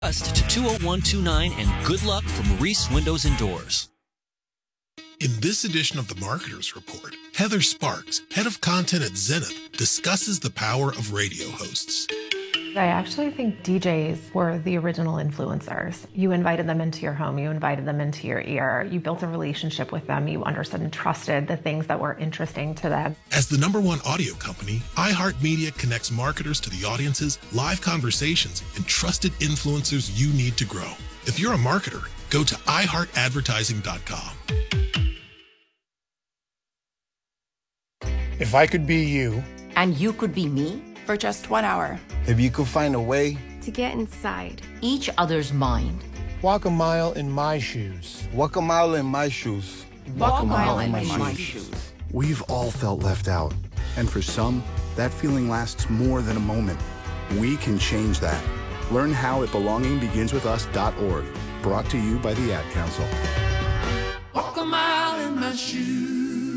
To 20129 and good luck from Reese Windows and Doors. In this edition of the Marketers Report, Heather Sparks, head of content at Zenith, discusses the power of radio hosts. I actually think DJs were the original influencers. You invited them into your home, you invited them into your ear, you built a relationship with them, you understood and trusted the things that were interesting to them. As the #1 audio company, iHeartMedia connects marketers to the audiences, live conversations, and trusted influencers you need to grow. If you're a marketer, go to iHeartAdvertising.com. If I could be you. And you could be me. For just 1 hour. If you could find a way to get inside each other's mind. Walk a mile in my shoes. Walk a mile in my shoes. Walk a mile in my shoes. We've all felt left out. And for some, that feeling lasts more than a moment. We can change that. Learn how at belongingbeginswithus.org. Brought to you by the Ad Council. Walk a mile in my shoes.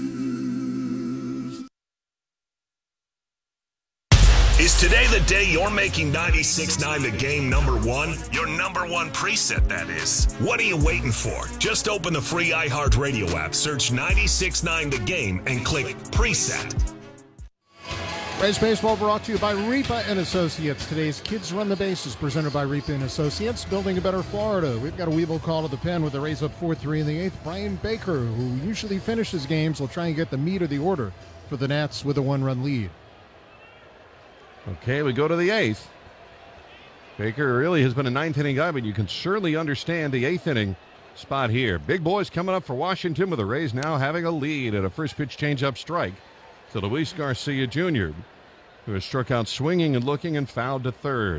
Is today the day you're making 96.9 the game #1? Your #1 preset, that is. What are you waiting for? Just open the free iHeartRadio app, search 96.9 the game, and click preset. Rays Baseball brought to you by Repa and Associates. Today's Kids Run the Bases presented by Repa and Associates, building a better Florida. We've got a Weeble call to the pen with the Rays up 4-3 in the 8th. Brian Baker, who usually finishes games, will try and get the meat of the order for the Nats with a 1-run lead. Okay, we go to the 8th. Baker really has been a 9th-inning guy, but you can surely understand the 8th-inning spot here. Big boys coming up for Washington with the Rays now having a lead at a first-pitch change-up strike to Luis Garcia Jr., who has struck out swinging and looking and fouled to third.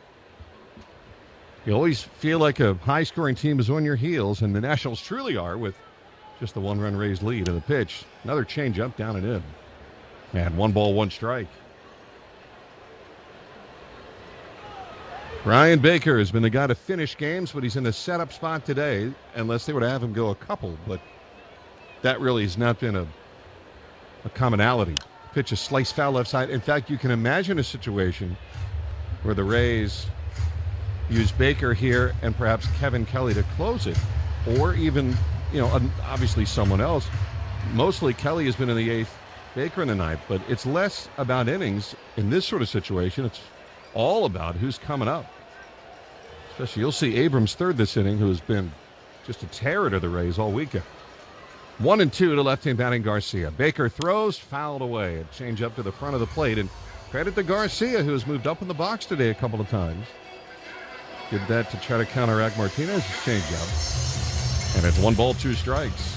You always feel like a high-scoring team is on your heels, and the Nationals truly are with just the 1-run Rays lead in the pitch. Another change-up down and in. And 1 ball, 1 strike. Brian Baker has been the guy to finish games, but he's in the setup spot today, unless they were to have him go a couple. But that really has not been a commonality. Pitch a slice foul left side. In fact, you can imagine a situation where the Rays use Baker here and perhaps Kevin Kelly to close it, or even, obviously someone else. Mostly Kelly has been in the 8th, Baker in the 9th, but it's less about innings in this sort of situation. It's all about who's coming up. Especially, you'll see Abrams third this inning, who has been just a terror to the Rays all weekend. 1-2 to left-hand batting Garcia. Baker throws, fouled away. A change up to the front of the plate. And credit to Garcia, who has moved up in the box today a couple of times. Did that to try to counteract Martinez's changeup. And it's 1 ball, 2 strikes.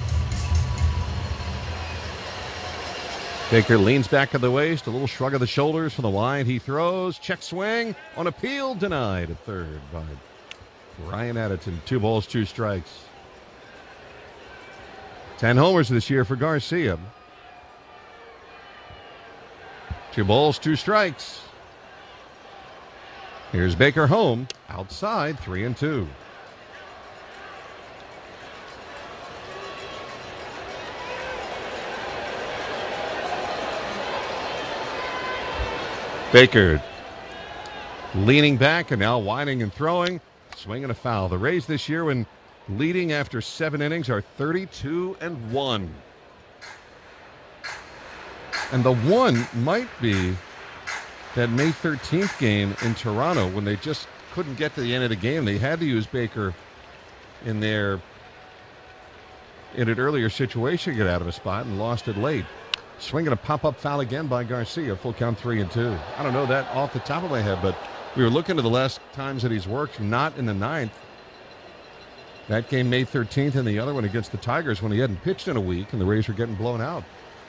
Baker leans back to the waist, a little shrug of the shoulders from the line. He throws, check swing, on appeal, denied at third by Ryan Addington. 2 balls, 2 strikes. 10 homers this year for Garcia. 2 balls, 2 strikes. Here's Baker home, outside, 3-2. Baker leaning back and now winding and throwing, swinging a foul. The Rays this year, when leading after 7 innings, are 32-1. And the one might be that May 13th game in Toronto when they just couldn't get to the end of the game. They had to use Baker in an earlier situation to get out of a spot and lost it late. Swinging a pop-up foul again by Garcia. Full count, 3-2. I don't know that off the top of my head, but we were looking at the last times that he's worked, not in the 9th. That game, May 13th, and the other one against the Tigers when he hadn't pitched in a week and the Rays were getting blown out.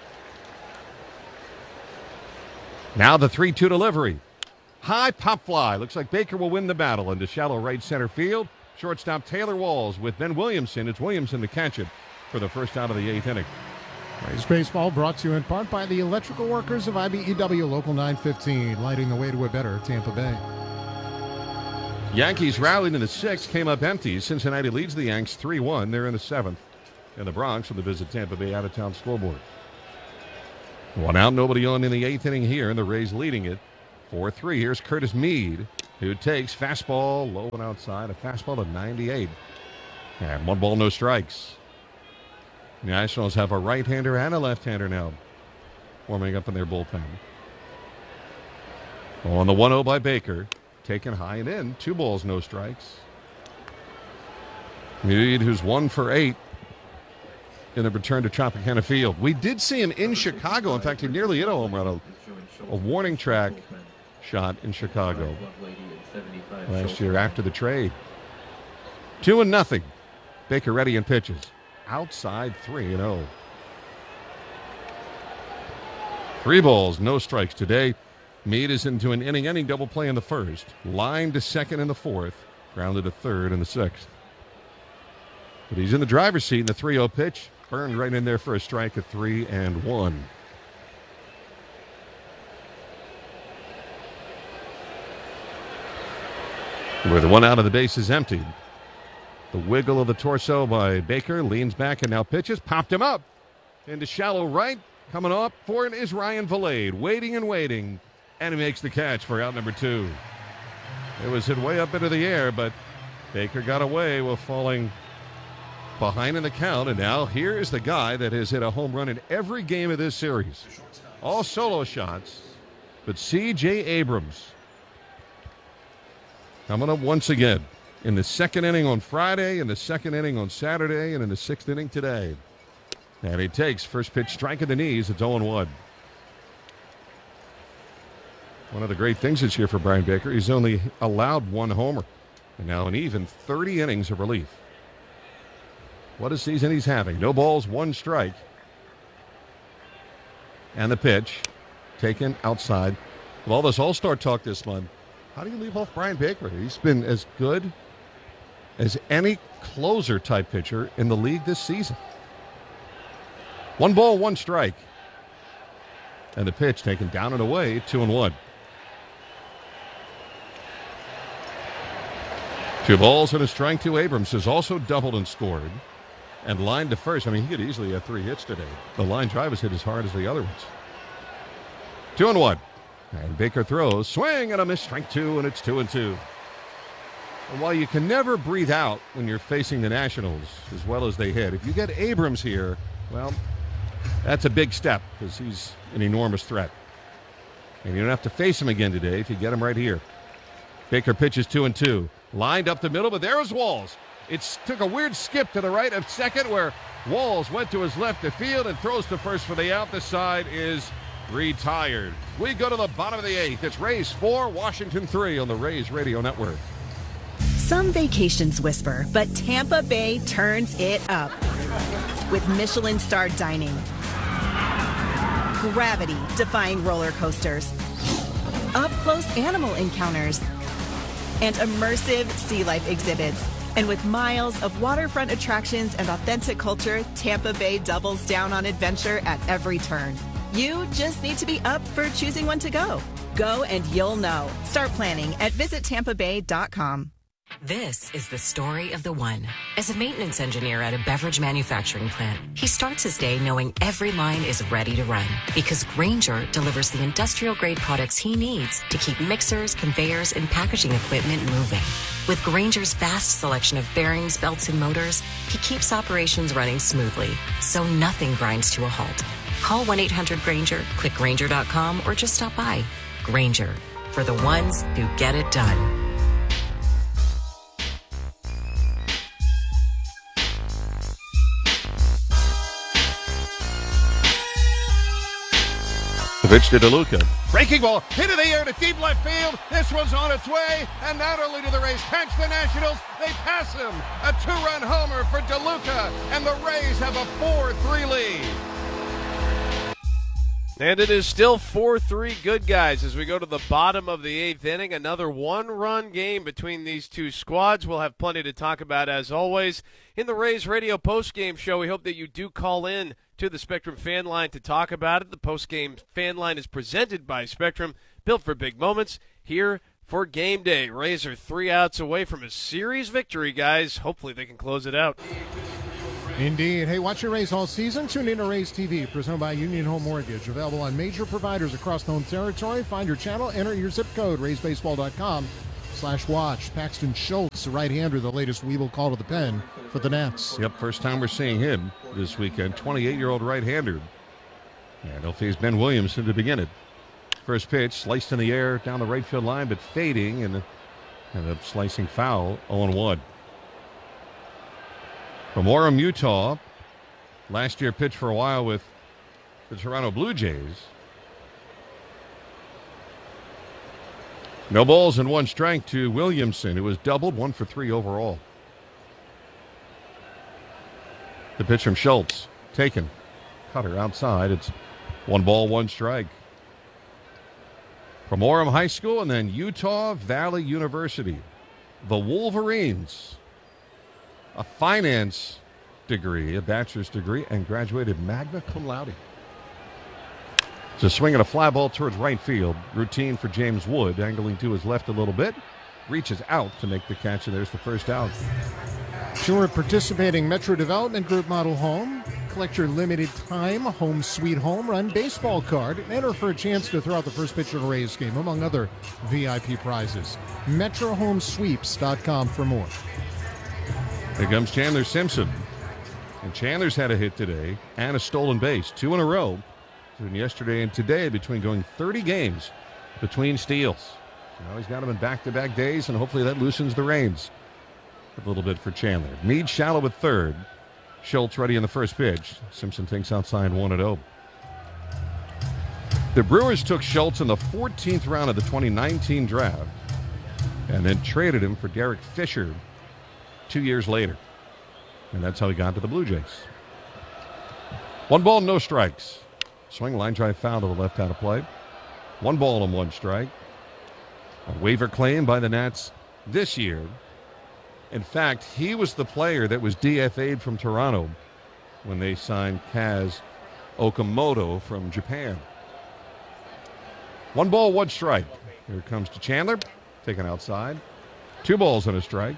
Now the 3-2 delivery. High pop fly. Looks like Baker will win the battle into shallow right center field. Shortstop Taylor Walls with Ben Williamson. It's Williamson to catch it for the first out of the 8th inning. Rays Baseball brought to you in part by the electrical workers of IBEW Local 915, lighting the way to a better Tampa Bay. Yankees rallied in the 6th, came up empty. Cincinnati leads the Yanks 3-1. They're in the 7th. And the Bronx will visit Tampa Bay out-of-town scoreboard. 1 out, nobody on in the 8th inning here, and the Rays leading it 4-3. Here's Curtis Mead. who takes fastball low and outside, a fastball to 98. And 1 ball, no strikes. The Nationals have a right-hander and a left-hander now warming up in their bullpen. On the 1-0 by Baker, taken high and in, 2 balls, no strikes. Meade, who's 1 for 8 in the return to Tropicana Field. We did see him in Chicago. In fact, he nearly hit a home run, a warning track shot in Chicago last year after the trade. 2-0. Baker ready and pitches. Outside 3-0. 3 balls, no strikes today. Meade is into an inning double play in the first. Line to second in the fourth. Grounded to third in the sixth. But he's in the driver's seat in the 3-0 pitch. Burned right in there for a strike at 3-1. With 1 out of the base is emptied. The wiggle of the torso by Baker, leans back and now pitches. Popped him up into shallow right. Coming up for it is Ryan Vilade. Waiting and waiting. And he makes the catch for out number 2. It was hit way up into the air, but Baker got away with falling behind in the count. And now here is the guy that has hit a home run in every game of this series. All solo shots. But C.J. Abrams coming up once again. In the second inning on Friday, in the second inning on Saturday, and in the 6th inning today. And he takes first pitch strike at the knees. It's 0-1. One of the great things this year for Brian Baker, he's only allowed 1 homer. And now an even 30 innings of relief. What a season he's having. No balls, 1 strike. And the pitch taken outside. With all this All-Star talk this month, how do you leave off Brian Baker? He's been as good as any closer type pitcher in the league this season. 1 ball, 1 strike. And the pitch taken down and away, 2-1. 2 balls and a strike to Abrams, has also doubled and scored. And lined to first. I mean, he could easily have 3 hits today. The line drive has hit as hard as the other ones. 2-1. And Baker throws, swing and a miss, strike 2, and it's 2-2. And while you can never breathe out when you're facing the Nationals as well as they hit, if you get Abrams here, well, that's a big step because he's an enormous threat. And you don't have to face him again today if you get him right here. Baker pitches 2-2. Lined up the middle, but there's Walls. It took a weird skip to the right of second where Walls went to his left of field and throws to first for the out. The side is retired. We go to the bottom of the 8th. It's Rays 4, Washington 3 on the Rays Radio Network. Some vacations whisper, but Tampa Bay turns it up with Michelin-starred dining, gravity-defying roller coasters, up-close animal encounters, and immersive sea life exhibits. And with miles of waterfront attractions and authentic culture, Tampa Bay doubles down on adventure at every turn. You just need to be up for choosing when to go. Go and you'll know. Start planning at visitTampaBay.com. This is the story of the one. As a maintenance engineer at a beverage manufacturing plant, he starts his day knowing every line is ready to run because Grainger delivers the industrial-grade products he needs to keep mixers, conveyors, and packaging equipment moving. With Grainger's vast selection of bearings, belts, and motors, he keeps operations running smoothly, so nothing grinds to a halt. Call 1-800-GRAINGER, click Grainger.com, or just stop by. Grainger, for the ones who get it done. The pitch to DeLuca. Breaking ball, hit in the air to deep left field. This one's on its way, and not only do the Rays catch the Nationals, they pass him. A 2-run homer for DeLuca, and the Rays have a 4-3 lead. And it is still 4-3 good guys as we go to the bottom of the 8th inning. Another 1-run game between these two squads. We'll have plenty to talk about as always. In the Rays Radio postgame show, we hope that you do call in to the Spectrum fan line to talk about it. The postgame fan line is presented by Spectrum, built for big moments. Here for game day. Rays are 3 outs away from a series victory, guys. Hopefully they can close it out. Indeed. Hey, watch your Rays all season. Tune in to Rays TV, presented by Union Home Mortgage. Available on major providers across the home territory. Find your channel, enter your zip code, raysbaseball.com. Weibo.com/watch. Paxton Schultz, the right-hander, the latest Weibo call to the pen for the Nats. Yep, first time we're seeing him this weekend. 28-year-old right-hander. And he'll face Ben Williamson to begin it. First pitch, sliced in the air down the right field line, but fading and ended up slicing foul, 0-1. From Orem, Utah, last year pitched for a while with the Toronto Blue Jays. No balls and one strike to Williamson, who was doubled, 1 for 3 overall. The pitch from Schultz, taken. Cutter outside. It's 1 ball, 1 strike. From Orem High School and then Utah Valley University, the Wolverines, a finance degree, a bachelor's degree, and graduated magna cum laude. It's a swing and a fly ball towards right field. Routine for James Wood, angling to his left a little bit. Reaches out to make the catch, and there's the first out. Sure, participating Metro Development Group model home. Collect your limited time home sweet home run baseball card and enter for a chance to throw out the first pitch of a Rays game, among other VIP prizes. MetroHomesweeps.com for more. Here comes Chandler Simpson. And Chandler's had a hit today and a stolen base. 2 in a row. Between yesterday and today, between going 30 games between steals. Now he's got them in back-to-back days, and hopefully that loosens the reins a little bit for Chandler. Meade shallow at third. Schultz ready in the first pitch. Simpson thinks outside 1-0. The Brewers took Schultz in the 14th round of the 2019 draft and then traded him for Derek Fisher 2 years later. And that's how he got to the Blue Jays. 1 ball, no strikes. Swing, line drive foul to the left out of play. 1 ball and 1 strike. A waiver claim by the Nats this year. In fact, he was the player that was DFA'd from Toronto when they signed Kaz Okamoto from Japan. 1 ball, 1 strike. Here it comes to Chandler, taken outside. 2 balls and a strike.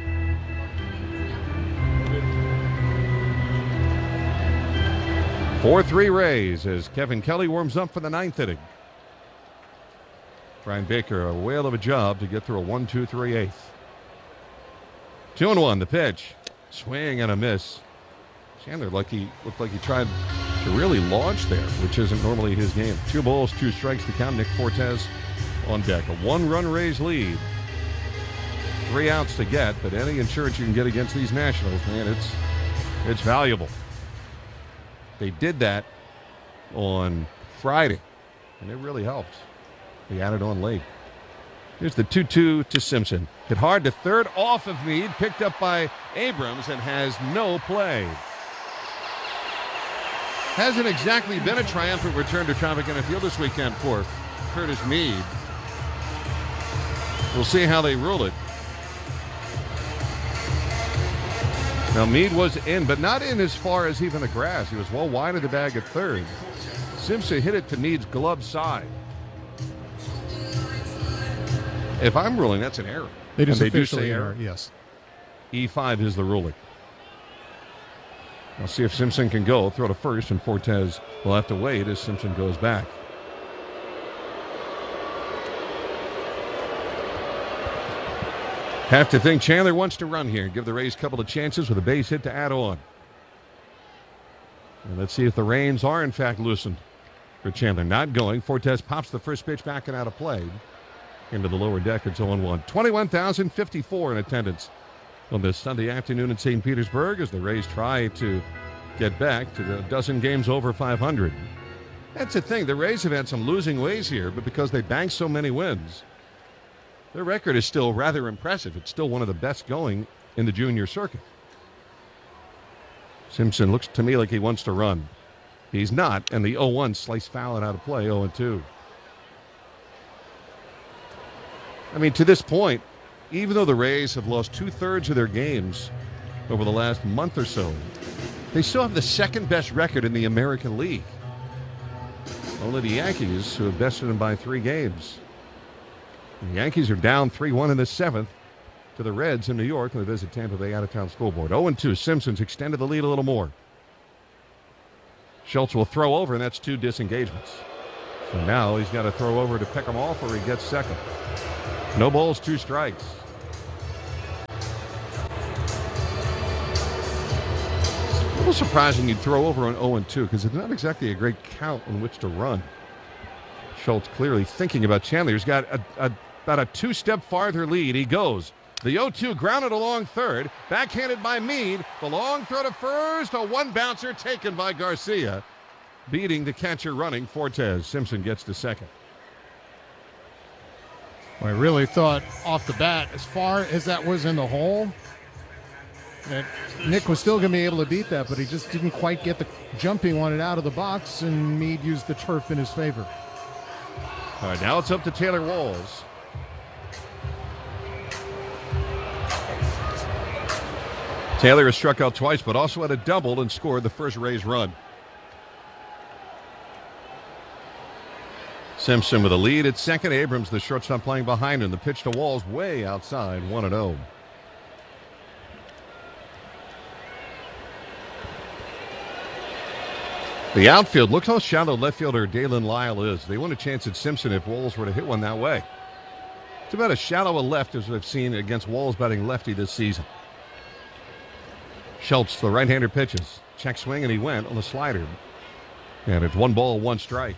Four-three Rays as Kevin Kelly warms up for the 9th inning. Brian Baker, a whale of a job to get through a 1-2-3 eighth. 2-1, the pitch. Swing and a miss. Chandler looked like he tried to really launch there, which isn't normally his game. 2 balls, 2 strikes to count. Nick Fortes on deck. A 1-run Rays lead. 3 outs to get, but any insurance you can get against these Nationals, man, it's valuable. They did that on Friday, and it really helped. They added on late. Here's the 2-2 to Simpson. Hit hard to third, off of Meade, picked up by Abrams, and has no play. Hasn't exactly been a triumphant return to Tropicana Field this weekend for Curtis Meade. We'll see how they rule it. Now, Meade was in, but not in as far as even the grass. He was well wide of the bag at third. Simpson hit it to Meade's glove side. If I'm ruling, that's an error. It is officially error, yes. E5 is the ruling. I'll see if Simpson can go. Throw to first, and Fortes will have to wait as Simpson goes back. Have to think Chandler wants to run here and give the Rays a couple of chances with a base hit to add on. And let's see if the reins are in fact loosened for Chandler. Not going. Fortes pops the first pitch back and out of play. Into the lower deck, it's 0-1. 21,054 in attendance on this Sunday afternoon in St. Petersburg as the Rays try to get back to the dozen games over 500. That's the thing. The Rays have had some losing ways here, but because they banked so many wins, their record is still rather impressive. It's still one of the best going in the junior circuit. Simpson looks to me like he wants to run. He's not, and the 0-1 slice foul and out of play, 0-2. I mean, to this point, even though the Rays have lost 2/3 of their games over the last month or so, they still have the second best record in the American League. Only the Yankees, who have bested them by 3 games. The Yankees are down 3-1 in the 7th to the Reds in New York when they visit Tampa Bay out-of-town school board. 0-2. Simpson's extended the lead a little more. Schultz will throw over, and that's 2 disengagements. So now he's got to throw over to pick them off or he gets second. No balls, 2 strikes. It's a little surprising you'd throw over on 0-2 because it's not exactly a great count on which to run. Schultz clearly thinking about Chandler. He's got about a 2-step farther lead. He goes. The 0-2 grounded along third. Backhanded by Meade. The long throw to first. A 1-bouncer taken by Garcia. Beating the catcher running, Fortes. Simpson gets to second. I really thought off the bat, as far as that was in the hole, that Nick was still going to be able to beat that, but he just didn't quite get the jumping on it out of the box, and Meade used the turf in his favor. All right, now it's up to Taylor Walls. Taylor has struck out twice, but also had a double and scored the first Rays run. Simpson with a lead at second. Abrams, the shortstop, playing behind him. The pitch to Walls way outside, 1-0. The outfield, look how shallow left fielder Dalen Lyle is. They want a chance at Simpson if Walls were to hit one that way. It's about as shallow a left as we've seen against Walls batting lefty this season. Schultz, the right-hander, pitches. Check swing, and he went on the slider. And it's 1 ball, 1 strike.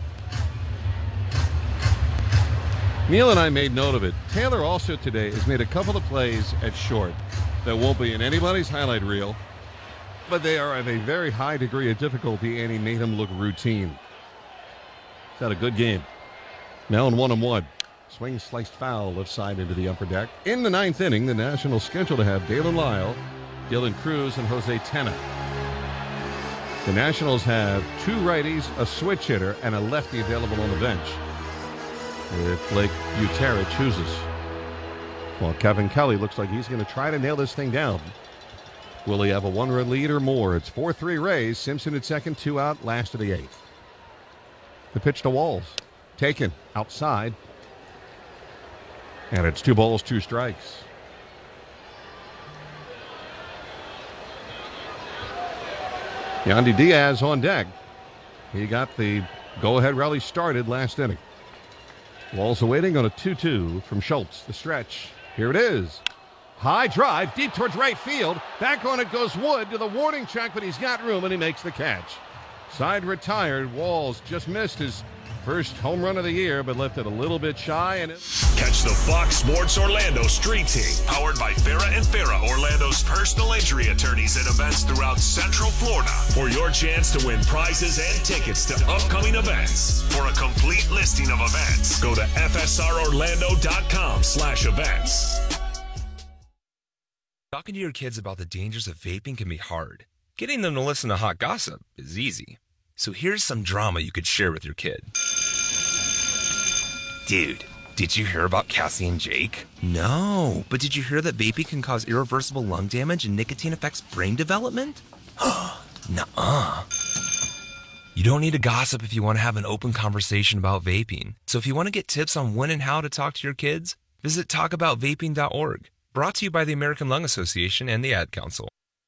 Neil and I made note of it. Taylor also today has made a couple of plays at short that won't be in anybody's highlight reel, but they are of a very high degree of difficulty, and he made them look routine. He's had a good game. Now in 1-1. Swing sliced foul left side into the upper deck. In the 9th inning, the Nationals scheduled to have Dalen Lyle, Dylan Cruz, and Jose Tena. The Nationals have 2 righties, a switch hitter, and a lefty available on the bench, if Blake Butera chooses. Well, Kevin Kelly looks like he's going to try to nail this thing down. Will he have a 1-run lead or more? It's 4-3 Rays. Simpson at second, 2 out, last of the 8th. The pitch to Walls. Taken outside. And it's 2 balls, 2 strikes. Yandy Diaz on deck. He got the go-ahead rally started last inning. Walls awaiting on a 2-2 from Schultz. The stretch. Here it is. High drive, deep towards right field. Back on it goes Wood to the warning track, but he's got room, and he makes the catch. Side retired. Walls just missed his first home run of the year, but left it a little bit shy. And Catch the Fox Sports Orlando Street Team, powered by Farah and Farah, Orlando's personal injury attorneys at events throughout Central Florida, for your chance to win prizes and tickets to upcoming events. For a complete listing of events, go to fsrorlando.com/events. Talking to your kids about the dangers of vaping can be hard. Getting them to listen to hot gossip is easy. So here's some drama you could share with your kid. Dude, did you hear about Cassie and Jake? No, but did you hear that vaping can cause irreversible lung damage and nicotine affects brain development? Nuh-uh. You don't need to gossip if you want to have an open conversation about vaping. So if you want to get tips on when and how to talk to your kids, visit talkaboutvaping.org. Brought to you by the American Lung Association and the Ad Council.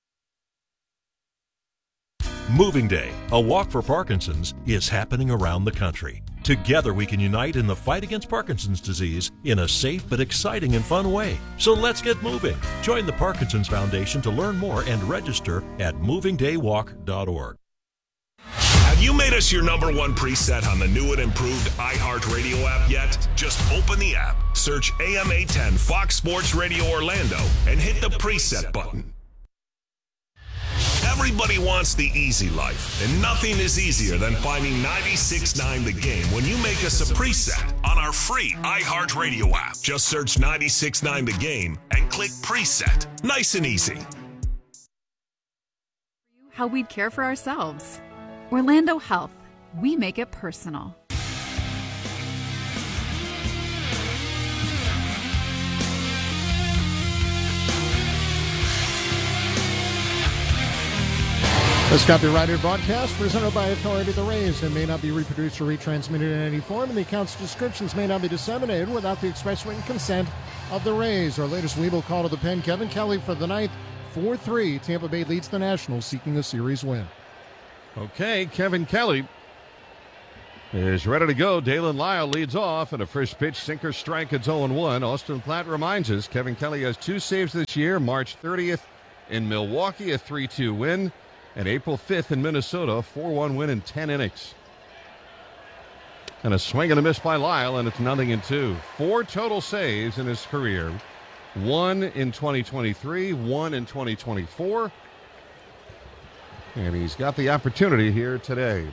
Moving Day, a walk for Parkinson's, is happening around the country. Together we can unite in the fight against Parkinson's disease in a safe but exciting and fun way. So let's get moving. Join the Parkinson's Foundation to learn more and register at movingdaywalk.org. Have you made us your #1 preset on the new and improved iHeartRadio app yet? Just open the app, search AM 810 Fox Sports Radio Orlando, and hit the preset button. Everybody wants the easy life, and nothing is easier than finding 96.9 The Game when you make us a preset on our free iHeartRadio app. Just search 96.9 The Game and click preset. Nice and easy. How we'd care for ourselves. Orlando Health. We make it personal. This copyrighted broadcast presented by authority of the Rays and may not be reproduced or retransmitted in any form, and the account's descriptions may not be disseminated without the express written consent of the Rays. Our latest Weeble call to the pen, Kevin Kelly for the ninth, 4-3. Tampa Bay leads the Nationals, seeking a series win. Okay, Kevin Kelly. is ready to go. Dalen Lyle leads off, and a first pitch sinker strike. It's 0-1. Austin Platt reminds us Kevin Kelly has 2 saves this year. March 30th in Milwaukee, a 3-2 win, and April 5th in Minnesota, a 4-1 win in 10 innings. And a swing and a miss by Lyle, and it's 0-2. 4 total saves in his career. 1 in 2023, 1 in 2024. And he's got the opportunity here today.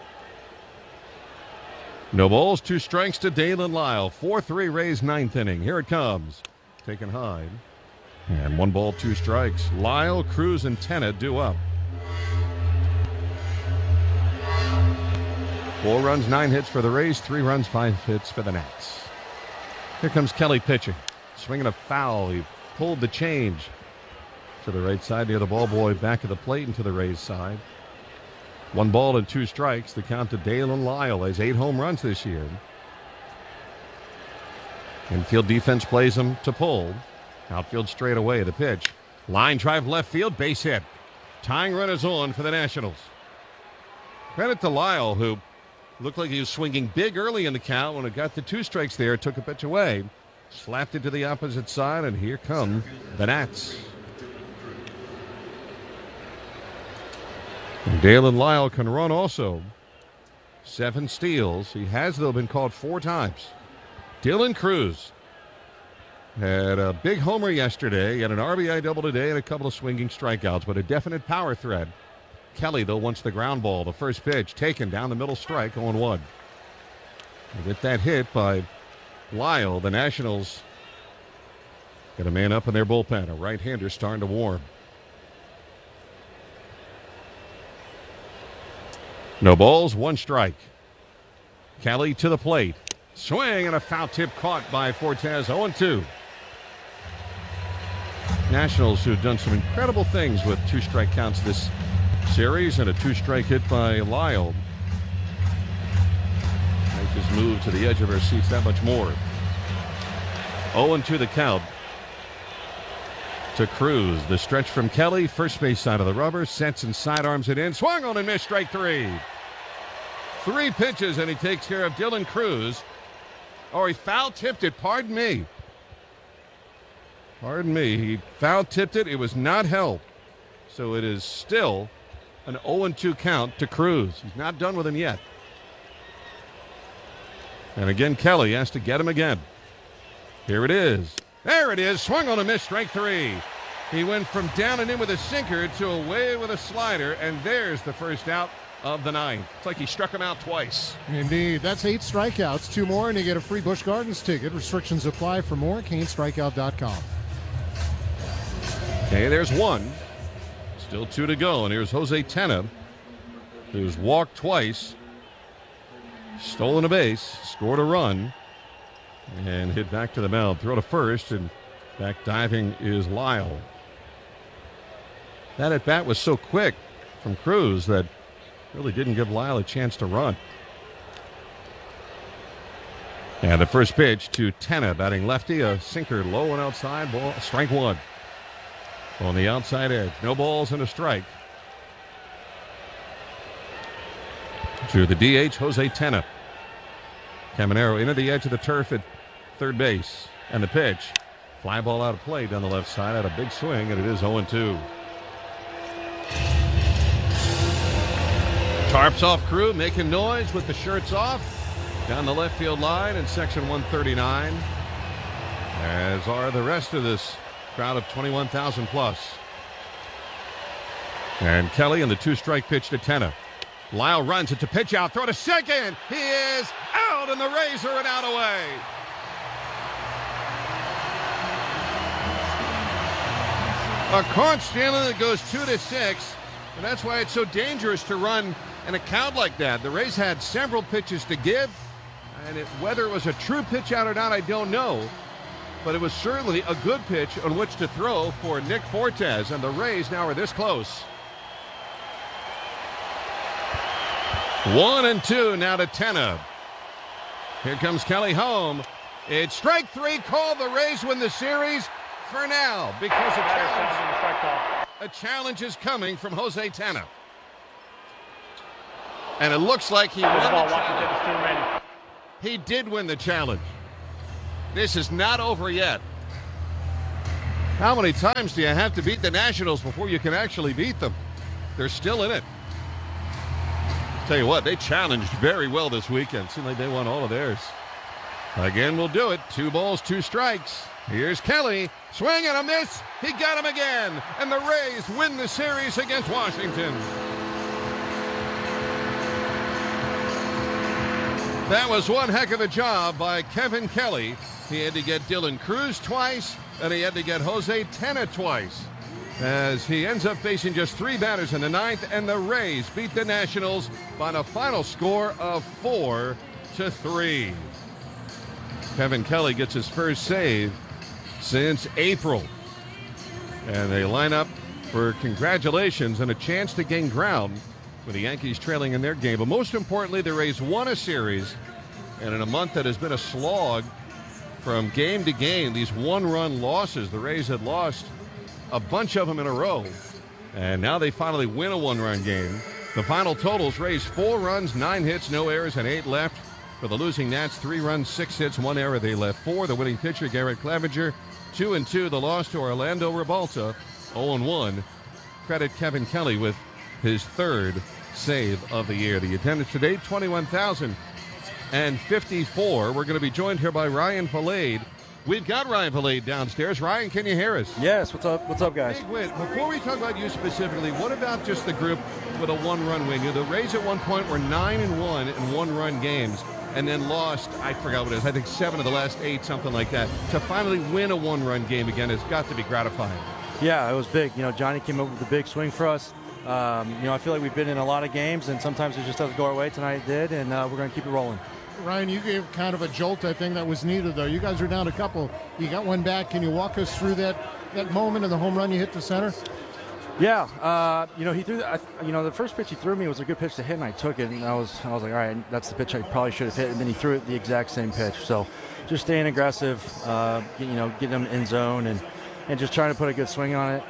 No balls, 2 strikes to Dalen Lyle. 4-3 Rays 9th inning. Here it comes. Taken high. And 1 ball, 2 strikes. Lyle, Cruz, and Tena due up. 4 runs, 9 hits for the Rays. 3 runs, 5 hits for the Nats. Here comes Kelly pitching. Swinging a foul. He pulled the change to the right side near the ball boy, back of the plate and to the Rays side. 1 ball and 2 strikes. The count to Dalen Lyle. Has 8 home runs this year. Infield defense plays him to pull. Outfield straight away. The pitch. Line drive left field. Base hit. Tying runners on for the Nationals. Credit to Lyle, who looked like he was swinging big early in the count. When it got the 2 strikes there, took a pitch away. Slapped it to the opposite side, and here come the Nats. And Dalen Lyle can run also. 7 steals. He has, though, been called 4 times. Dylan Cruz had a big homer yesterday. He had an RBI double today and a couple of swinging strikeouts, but a definite power threat. Kelly, though, wants the ground ball. The first pitch taken down the middle, strike, 0-1. Get that hit by Lyle. The Nationals get a man up in their bullpen. A right-hander starting to warm. No balls, 1 strike. Kelly to the plate. Swing and a foul tip caught by Fortes. 0-2. Nationals, who have done some incredible things with 2 strike counts this series, and a 2-strike hit by Lyle. Make his move to the edge of our seats that much more. 0-2 the count to Cruz. The stretch from Kelly, first base side of the rubber, sets and sidearms it in. Swung on and missed, strike 3. 3 pitches, and he takes care of Dylan Cruz. Oh, he foul-tipped it. Pardon me. Pardon me. He foul-tipped it. It was not held. So it is still an 0-2 count to Cruz. He's not done with him yet. And again, Kelly has to get him again. Here it is. There it is. Swung on a miss, strike 3. He went from down and in with a sinker to away with a slider, and there's the first out of the 9th. It's like he struck him out twice. Indeed. That's 8 strikeouts. 2 more, and you get a free Busch Gardens ticket. Restrictions apply. For more, CaneStrikeout.com. Okay, there's 1. Still 2 to go, and here's Jose Tena, who's walked twice, stolen a base, scored a run, and hit back to the mound. Throw to first, and back diving is Lyle. That at bat was so quick from Cruz that really didn't give Lyle a chance to run. And the first pitch to Tena, batting lefty, a sinker low and outside, ball, strike 1. On the outside edge. No balls and a strike. To the DH, Jose Tena. Caminero into the edge of the turf at third base. And the pitch. Fly ball out of play down the left side. Had a big swing, and it is 0-2. Tarps off crew, making noise with the shirts off. Down the left field line in section 139. As are the rest of this crowd of 21,000 plus. And Kelly in the 2-strike pitch to Tena. Lyle runs it to pitch out, throw to second. He is out, and the Rays are an out away. A caught stealing that goes 2-6, and that's why it's so dangerous to run an account like that. The Rays had several pitches to give, and whether it was a true pitch out or not, I don't know. But it was certainly a good pitch on which to throw for Nick Fortes, and the Rays now are this close. 1-2 now to Tena. Here comes Kelly home. It's strike 3 called. The Rays win the series for now because a challenge is coming from Jose Tena. And it looks like he won the challenge. He did win the challenge. This is not over yet. How many times do you have to beat the Nationals before you can actually beat them? They're still in it. Tell you what, they challenged very well this weekend. Seemed like they won all of theirs. Again, we'll do it. 2 balls, 2 strikes. Here's Kelly. Swing and a miss. He got him again. And the Rays win the series against Washington. That was one heck of a job by Kevin Kelly. He had to get Dylan Cruz twice, and he had to get Jose Tena twice, as he ends up facing just 3 batters in the 9th, and the Rays beat the Nationals by a final score of 4-3. Kevin Kelly gets his first save since April. And they line up for congratulations and a chance to gain ground with the Yankees trailing in their game. But most importantly, the Rays won a series, and in a month that has been a slog from game to game, these 1-run losses, the Rays had lost a bunch of them in a row, and now they finally win a 1-run game. The final totals: Rays 4 runs, 9 hits, no errors, and 8 left. For the losing Nats, 3 runs, 6 hits, 1 error. They left 4. The winning pitcher, Garrett Clevenger, 2-2. The loss to Orlando Revolta, 0-1. Credit Kevin Kelly with his 3rd save of the year. The attendance today, 21,054. We're going to be joined here by Ryan Vilade. We've got Ryan Vilade downstairs. Ryan, can you hear us? Yes. What's up? What's up, guys? Big win. Before we talk about you specifically, what about just the group with a 1-run win? The Rays at one point were 9-1 in 1-run games, and then lost, I forgot what it is, I think 7 of the last 8, something like that. To finally win a 1-run game again has got to be gratifying. Yeah, it was big. Johnny came up with a big swing for us. I feel like we've been in a lot of games, and sometimes it just doesn't go our way. Tonight it did, and we're going to keep it rolling. Ryan, you gave kind of a jolt, I think, that was needed, though. You guys are down a couple. You got one back. Can you walk us through that moment of the home run you hit to center? Yeah, he threw the first pitch he threw me was a good pitch to hit, and I took it, and I was like, all right, that's the pitch I probably should have hit, and then he threw it the exact same pitch. So just staying aggressive, getting him in zone, and just trying to put a good swing on it.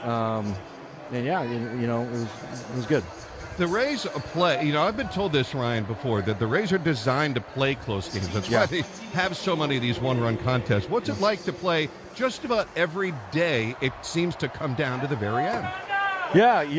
It was good. The Rays play, I've been told this, Ryan, before, that the Rays are designed to play close games. That's why they have so many of these 1-run contests. What's it like to play just about every day? It seems to come down to the very end. Yeah, you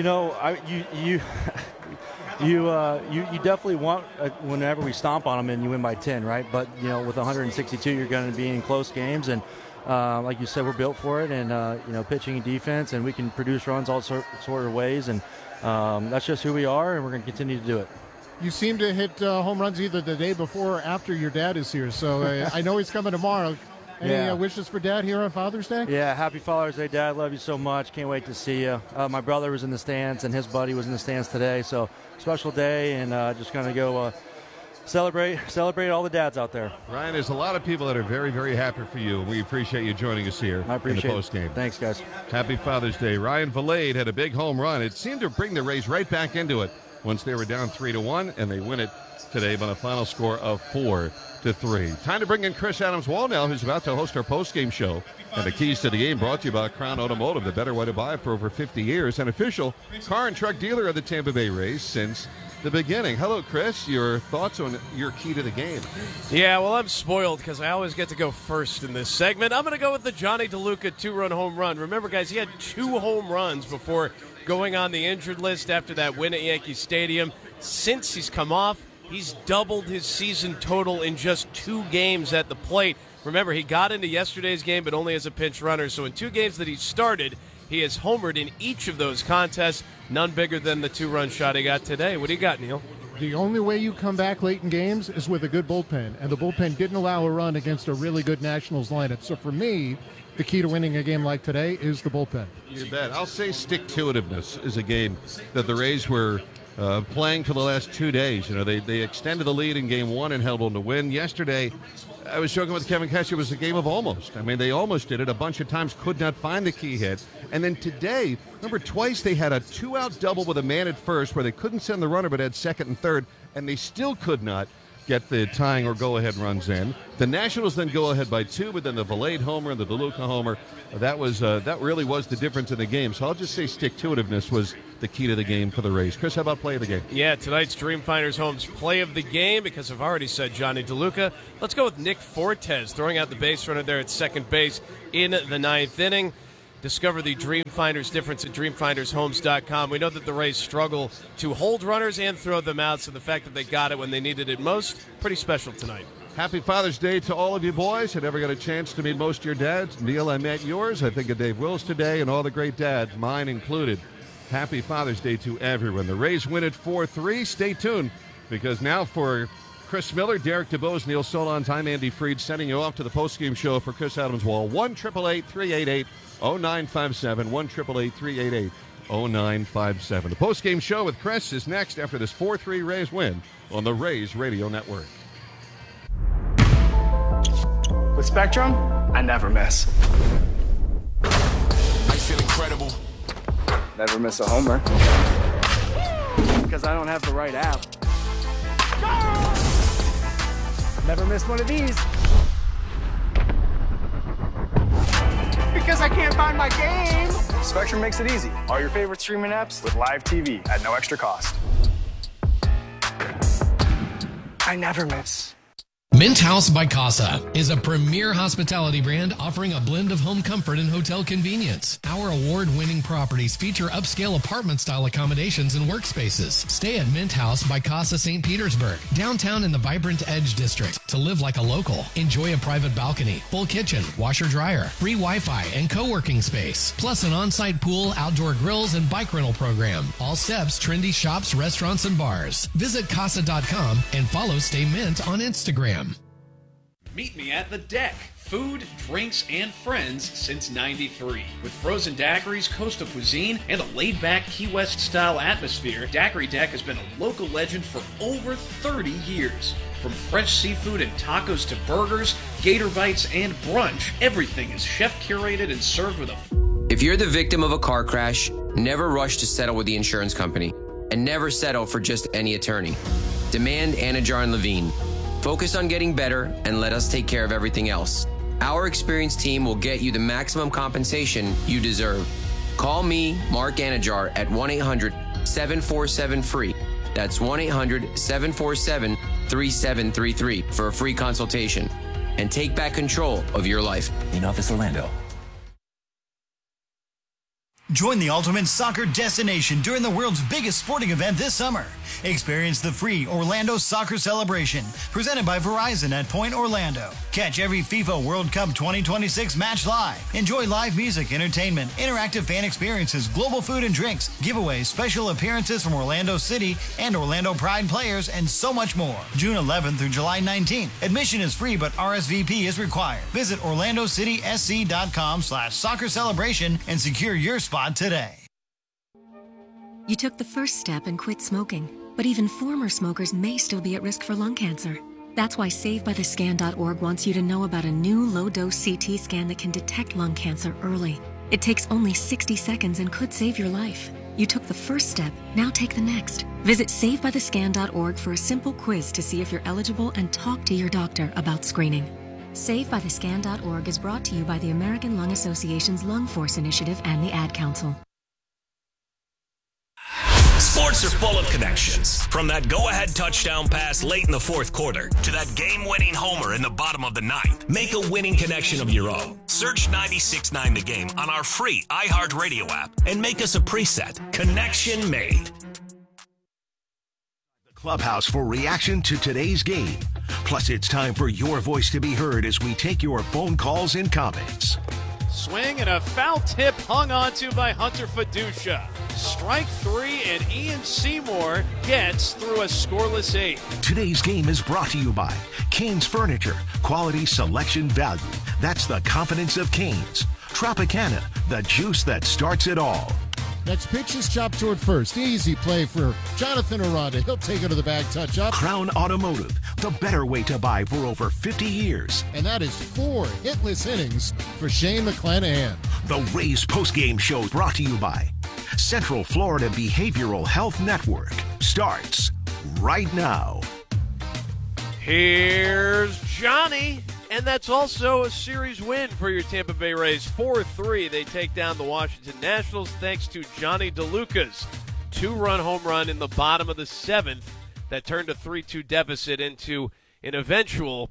definitely want whenever we stomp on them and you win by 10, right? But with 162, you're going to be in close games, and like you said, we're built for it, and pitching and defense, and we can produce runs all sort of ways, and that's just who we are, and we're going to continue to do it. You seem to hit home runs either the day before or after your dad is here, so I know he's coming tomorrow. Any wishes for Dad here on Father's Day? Yeah, happy Father's Day, Dad. Love you so much. Can't wait to see you. My brother was in the stands, and his buddy was in the stands today, so special day, and just going to go celebrate all the dads out there. Ryan, there's a lot of people that are very, very happy for you. We appreciate you joining us here in the postgame. Thanks, guys. Happy Father's Day. Ryan Vilade had a big home run. It seemed to bring the Rays right back into it once they were down 3-1, and they win it today by a final score of 4-3. Time to bring in Chris Adams-Wall now, who's about to host our postgame show. And the keys to the game brought to you by Crown Automotive, the better way to buy for over 50 years, an official car and truck dealer of the Tampa Bay Rays since the beginning. Hello, Chris. Your thoughts on your key to the game? Yeah, well, I'm spoiled because I always get to go first in this segment. I'm going to go with the Johnny DeLuca 2-run home run. Remember, guys, he had 2 home runs before going on the injured list after that win at Yankee Stadium. Since he's come off, he's doubled his season total in just 2 games at the plate. Remember, he got into yesterday's game, but only as a pinch runner. So in 2 games that he started, he has homered in each of those contests. None bigger than the 2-run shot he got today. What do you got, Neil? The only way you come back late in games is with a good bullpen, and the bullpen didn't allow a run against a really good Nationals lineup. So for me, the key to winning a game like today is the bullpen. You bet. I'll say stick-to-itiveness is a game that the Rays were playing for the last 2 days. They extended the lead in game 1 and held on to win. Yesterday, I was joking with Kevin Cash, it was a game of almost. I mean, they almost did it a bunch of times, could not find the key hit. And then today, remember, twice they had a 2-out double with a man at first where they couldn't send the runner but had second and third, and they still could not get the tying or go-ahead runs in. The Nationals then go ahead by 2, but then the Valade homer and the DeLuca homer, that really was the difference in the game. So I'll just say stick-to-itiveness was the key to the game for the Rays. Chris, how about play of the game? Yeah, tonight's Dreamfinders Homes play of the game, because I've already said Johnny DeLuca. Let's go with Nick Fortes, throwing out the base runner there at second base in the ninth inning. Discover the Dreamfinders difference at DreamfindersHomes.com. We know that the Rays struggle to hold runners and throw them out, so the fact that they got it when they needed it most, pretty special tonight. Happy Father's Day to all of you boys. I never got a chance to meet most of your dads. Neil, I met yours. I think of Dave Wills today and all the great dads, mine included. Happy Father's Day to everyone. The Rays win it 4-3. Stay tuned, because now for Chris Miller, Derek DeBose, Neil Solondz, I'm Andy Freed, sending you off to the postgame show for Chris Adams Wall. 1-888-388-0957. 1-888-388-0957. The postgame show with Chris is next after this 4-3 Rays win on the Rays Radio Network. With Spectrum, I never miss. I feel incredible. Never miss a homer. Because I don't have the right app. Never miss one of these. Because I can't find my game. Spectrum makes it easy. All your favorite streaming apps with live TV at no extra cost. I never miss. Mint House by Casa is a premier hospitality brand offering a blend of home comfort and hotel convenience. Our award-winning properties feature upscale apartment-style accommodations and workspaces. Stay at Mint House by Casa St. Petersburg, downtown in the vibrant Edge District, to live like a local. Enjoy a private balcony, full kitchen, washer-dryer, free Wi-Fi, and co-working space, plus an on-site pool, outdoor grills, and bike rental program. All steps, trendy shops, restaurants, and bars. Visit Casa.com and follow Stay Mint on Instagram. Meet me at The Deck. Food, drinks, and friends since '93. With frozen daiquiris, coastal cuisine, and a laid-back Key West-style atmosphere, Daiquiri Deck has been a local legend for over 30 years. From fresh seafood and tacos to burgers, gator bites, and brunch, everything is chef-curated and served with a... If you're the victim of a car crash, never rush to settle with the insurance company, and never settle for just any attorney. Demand Anajar and Levine. Focus on getting better and let us take care of everything else. Our experienced team will get you the maximum compensation you deserve. Call me, Mark Anajar, at 1-800-747-FREE. That's 1-800-747-3733 for a free consultation. And take back control of your life. In Office Orlando. Join the ultimate soccer destination during the world's biggest sporting event this summer. Experience the free Orlando Soccer Celebration, presented by Verizon at Point Orlando. Catch every FIFA World Cup 2026 match live. Enjoy live music, entertainment, interactive fan experiences, global food and drinks, giveaways, special appearances from Orlando City and Orlando Pride players, and so much more. June 11th through July 19th. Admission is free, but RSVP is required. Visit OrlandoCitySC.com/soccer celebration and secure your spot today. You took the first step and quit smoking, but even former smokers may still be at risk for lung cancer. That's why SaveByTheScan.org wants you to know about a new low-dose CT scan that can detect lung cancer early. It takes only 60 seconds and could save your life. You took the first step, now take the next. Visit SaveByTheScan.org for a simple quiz to see if you're eligible and talk to your doctor about screening. SaveByTheScan.org is brought to you by the American Lung Association's Lung Force Initiative and the Ad Council. Sports are full of connections. From that go-ahead touchdown pass late in the fourth quarter to that game-winning homer in the bottom of the ninth. Make a winning connection of your own. Search 96.9 The Game on our free iHeartRadio app and make us a preset. Connection made. Clubhouse for reaction to today's game. Plus, it's time for your voice to be heard as we take your phone calls and comments. Swing and a foul tip hung onto by Hunter Fiducia. Strike three, and Ian Seymour gets through a scoreless eighth. Today's game is brought to you by Canes Furniture. Quality, selection, value. That's the confidence of Canes. Tropicana, the juice that starts it all. Next pitch is chopped toward first. Easy play for Jonathan Aranda. He'll take it to the bag, touch up. Crown Automotive, the better way to buy for over 50 years. And that is 4 hitless innings for Shane McClanahan. The Rays postgame show brought to you by Central Florida Behavioral Health Network starts right now. Here's Johnny, and that's also a series win for your Tampa Bay Rays. 4-3, they take down the Washington Nationals thanks to Johnny DeLuca's two-run home run in the bottom of the seventh that turned a 3-2 deficit into an eventual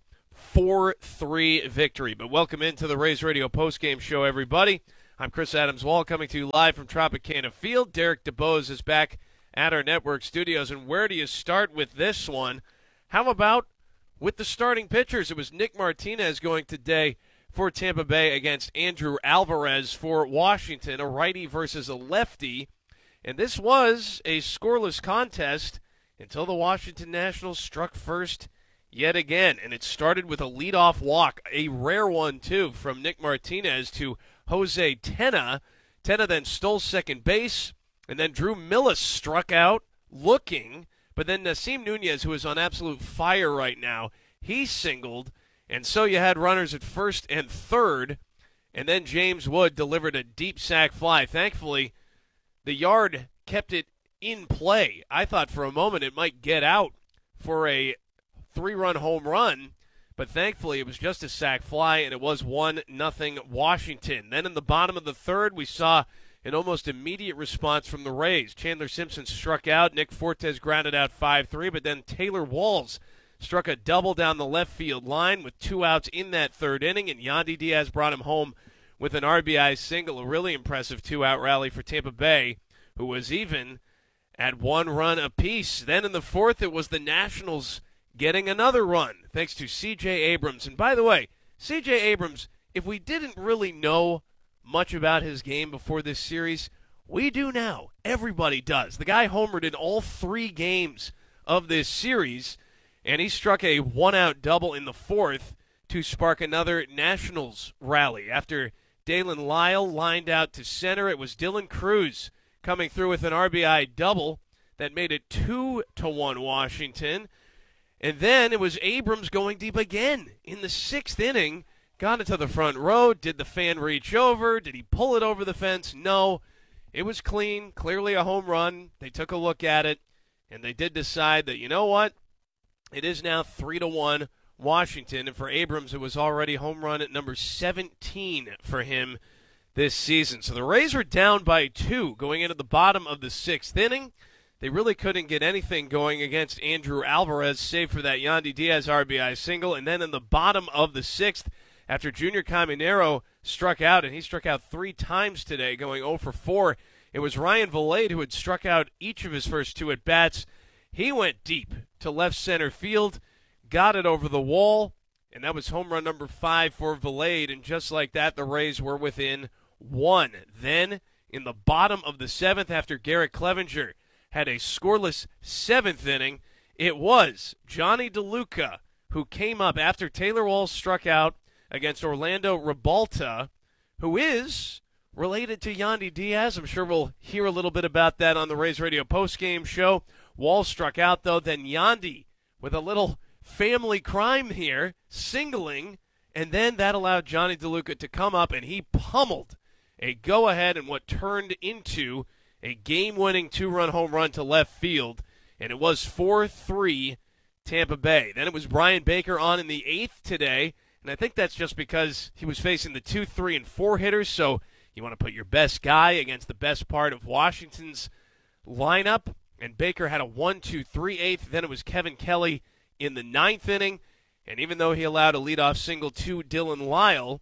4-3 victory. But welcome into the Rays Radio postgame show, everybody. I'm Chris Adams-Wall coming to you live from Tropicana Field. Derek DeBose is back at our network studios. And where do you start with this one? How about with the starting pitchers? It was Nick Martinez going today for Tampa Bay against Andrew Alvarez for Washington, a righty versus a lefty. And this was a scoreless contest until the Washington Nationals struck first yet again. And it started with a leadoff walk, a rare one, too, from Nick Martinez to Jose Tena. Tena then stole second base, and then Drew Millis struck out looking. But then Nasim Nunez, who is on absolute fire right now, he singled. And so you had runners at first and third. And then James Wood delivered a deep sac fly. Thankfully, the yard kept it in play. I thought for a moment it might get out for a 3-run home run. But thankfully, it was just a sac fly, and it was 1-0 Washington. Then in the bottom of the third, we saw an almost immediate response from the Rays. Chandler Simpson struck out. Nick Fortes grounded out 5-3, but then Taylor Walls struck a double down the left field line with 2 outs in that third inning, and Yandy Diaz brought him home with an RBI single, a really impressive 2-out rally for Tampa Bay, who was even at 1 run apiece. Then in the fourth, it was the Nationals getting another run, thanks to C.J. Abrams. And by the way, C.J. Abrams, if we didn't really know much about his game before this series, we do now. Everybody does. The guy homered in all 3 games of this series, and he struck a 1-out double in the fourth to spark another Nationals rally. After Dalen Lyle lined out to center, it was Dylan Cruz coming through with an RBI double that made it 2-1 Washington. And then it was Abrams going deep again in the 6th inning. Got into the front row. Did the fan reach over? Did he pull it over the fence? No. It was clean, clearly a home run. They took a look at it, and they did decide that, you know what? It is now 3-1 Washington. And for Abrams, it was already home run at number 17 for him this season. So the Rays were down by 2 going into the bottom of the 6th inning. They really couldn't get anything going against Andrew Alvarez, save for that Yandy Diaz RBI single. And then in the bottom of the 6th, after Junior Caminero struck out, and he struck out 3 times today, going 0 for 4, it was Ryan Vilade who had struck out each of his first 2 at-bats. He went deep to left center field, got it over the wall, and that was home run number 5 for Vilade. And just like that, the Rays were within 1. Then, in the bottom of the 7th, after Garrett Clevenger had a scoreless 7th inning, it was Johnny DeLuca who came up after Taylor Walls struck out against Orlando Ribalta, who is related to Yandy Diaz. I'm sure we'll hear a little bit about that on the Rays Radio postgame show. Walls struck out, though. Then Yandy, with a little family crime here, singling, and then that allowed Johnny DeLuca to come up, and he pummeled a go-ahead in what turned into a game-winning 2-run home run to left field, and it was 4-3 Tampa Bay. Then it was Brian Baker on in the 8th today, and I think that's just because he was facing the 2, 3, and 4 hitters, so you want to put your best guy against the best part of Washington's lineup, and Baker had a 1-2-3 8th. Then it was Kevin Kelly in the 9th inning, and even though he allowed a leadoff single to Dylan Lyle,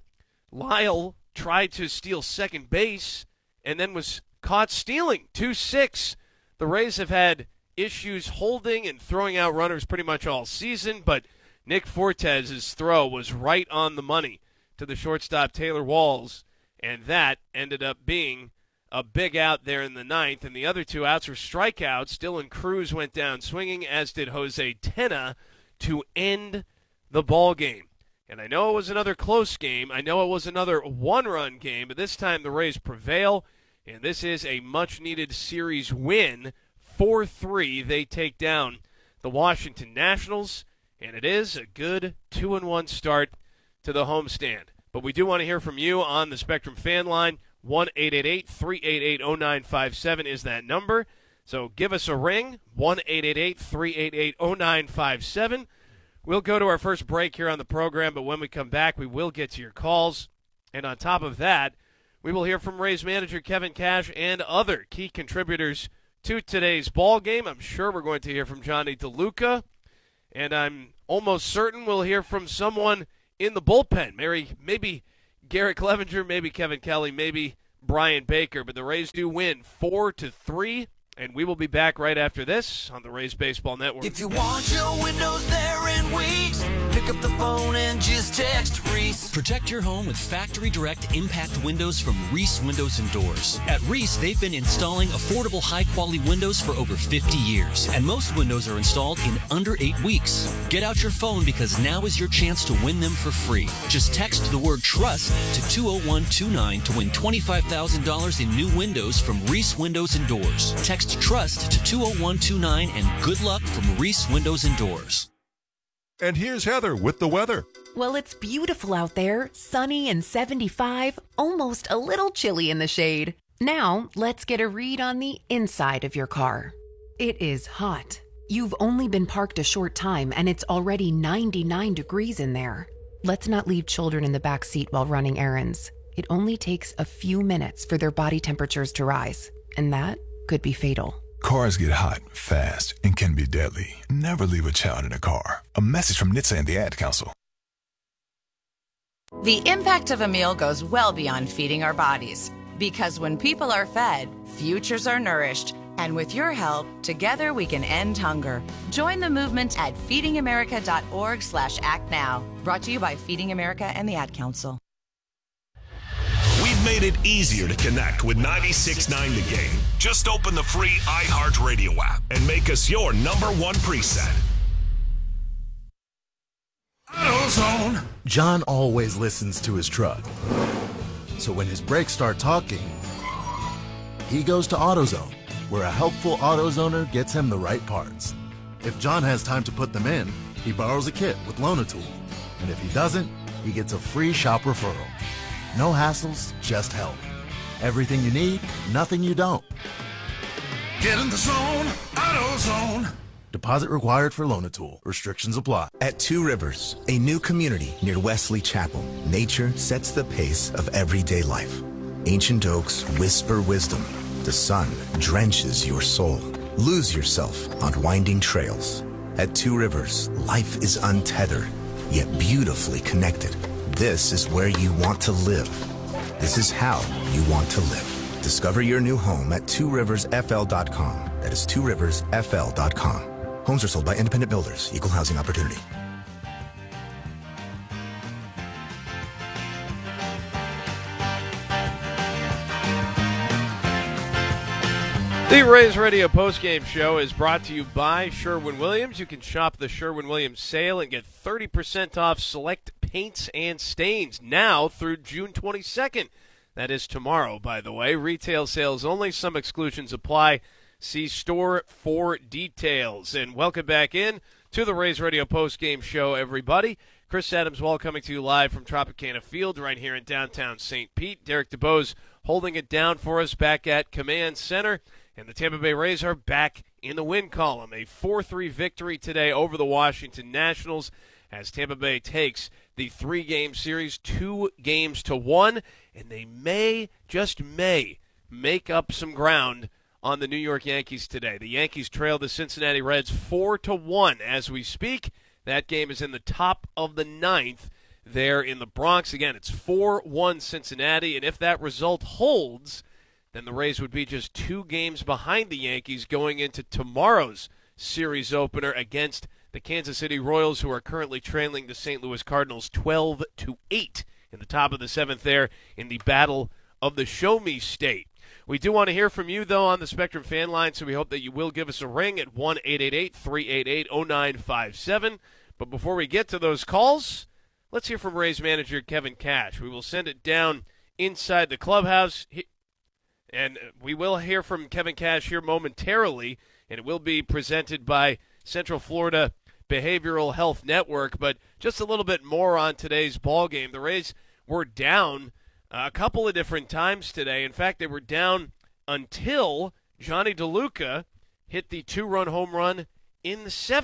Lyle tried to steal second base and then was caught stealing 2-6. The Rays have had issues holding and throwing out runners pretty much all season, but Nick Fortes' throw was right on the money to the shortstop Taylor Walls, and that ended up being a big out there in the 9th, and the other 2 outs were strikeouts. Dylan Cruz went down swinging, as did Jose Tena, to end the ball game. And I know it was another close game. I know it was another 1-run game, but this time the Rays prevail, and this is a much-needed series win. 4-3, they take down the Washington Nationals, and it is a good 2-1 start to the homestand. But we do want to hear from you on the Spectrum fan line. 1-888-388-0957 is that number. So give us a ring, 1-888-388-0957. We'll go to our first break here on the program, but when we come back, we will get to your calls. And on top of that, we will hear from Rays manager Kevin Cash and other key contributors to today's ball game. I'm sure we're going to hear from Johnny DeLuca, and I'm almost certain we'll hear from someone in the bullpen. Maybe Garrett Clevenger, maybe Kevin Kelly, maybe Brian Baker. But the Rays do win 4-3, and we will be back right after this on the Rays Baseball Network. If you want your windows there in weeks, pick up the phone and just text Reese. Protect your home with Factory Direct Impact Windows from Reese Windows and Doors. At Reese, they've been installing affordable, high-quality windows for over 50 years, and most windows are installed in under 8 weeks. Get out your phone because now is your chance to win them for free. Just text the word TRUST to 20129 to win $25,000 in new windows from Reese Windows and Doors. Text TRUST to 20129 and good luck from Reese Windows and Doors. And here's Heather with the weather. Well, it's beautiful out there, sunny and 75, almost a little chilly in the shade. Now, let's get a read on the inside of your car. It is hot. You've only been parked a short time and it's already 99 degrees in there. Let's not leave children in the back seat while running errands. It only takes a few minutes for their body temperatures to rise, and that could be fatal. Cars get hot, fast, and can be deadly. Never leave a child in a car. A message from NHTSA and the Ad Council. The impact of a meal goes well beyond feeding our bodies. Because when people are fed, futures are nourished. And with your help, together we can end hunger. Join the movement at feedingamerica.org/act now. Brought to you by Feeding America and the Ad Council. We've made it easier to connect with 96.9 The Game. Just open the free iHeartRadio app and make us your number one preset. AutoZone. John always listens to his truck. So when his brakes start talking, he goes to AutoZone, where a helpful AutoZoner gets him the right parts. If John has time to put them in, he borrows a kit with Loan-A-Tool. And if he doesn't, he gets a free shop referral. No hassles, just help. Everything you need, nothing you don't. Get in the zone, AutoZone. Deposit required for Loan-A-Tool. Restrictions apply. At Two Rivers, a new community near Wesley Chapel, nature sets the pace of everyday life. Ancient oaks whisper wisdom. The sun drenches your soul. Lose yourself on winding trails. At Two Rivers, life is untethered, yet beautifully connected. This is where you want to live. This is how you want to live. Discover your new home at tworiversfl.com. That is tworiversfl.com. Homes are sold by independent builders. Equal housing opportunity. The Rays Radio postgame show is brought to you by Sherwin-Williams. You can shop the Sherwin-Williams sale and get 30% off select paints and stains now through June 22nd. That is tomorrow, by the way. Retail sales only. Some exclusions apply. See store for details. And welcome back in to the Rays Radio postgame show, everybody. Chris Adams-Wall coming to you live from Tropicana Field right here in downtown St. Pete. Derek DeBose holding it down for us back at Command Center. And the Tampa Bay Rays are back in the win column. A 4-3 victory today over the Washington Nationals as Tampa Bay takes the 3-game series 2-1, and they may, just may, make up some ground on the New York Yankees today. The Yankees trail the Cincinnati Reds 4-1 as we speak. That game is in the top of the 9th there in the Bronx. Again, it's 4-1 Cincinnati, and if that result holds, then the Rays would be just 2 games behind the Yankees going into tomorrow's series opener against the Kansas City Royals, who are currently trailing the St. Louis Cardinals 12-8 in the top of the 7th there in the Battle of the Show Me State. We do want to hear from you, though, on the Spectrum fan line, so we hope that you will give us a ring at 1-888-388-0957. But before we get to those calls, let's hear from Rays manager Kevin Cash. We will send it down inside the clubhouse. And we will hear from Kevin Cash here momentarily, and it will be presented by Central Florida Behavioral Health Network. But just a little bit more on today's ball game. The Rays were down a couple of different times today. In fact, they were down until Johnny DeLuca hit the 2-run home run in the 7th